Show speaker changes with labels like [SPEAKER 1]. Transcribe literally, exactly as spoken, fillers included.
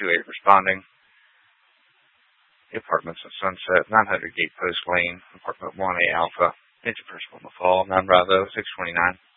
[SPEAKER 1] two eight responding. The apartments on Sunset, nine hundred Gatepost Lane, apartment one A Alpha. Major principal in the fall, nine Bravo, six twenty-nine.